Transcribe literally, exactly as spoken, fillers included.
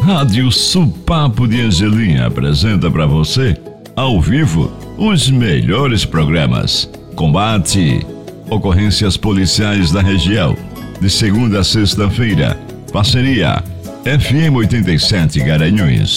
Rádio Supapo de Angelim apresenta para você, ao vivo, os melhores programas. Combate, ocorrências policiais da região, de segunda a sexta-feira. Parceria F M oitenta e sete Garanhuns.